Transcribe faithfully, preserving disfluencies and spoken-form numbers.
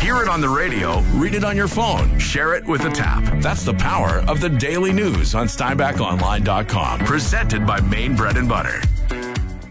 Hear it on the radio, read it on your phone, share it with a tap. That's the power of the daily news on Steinbach Online dot com. Presented by Maine Bread and Butter.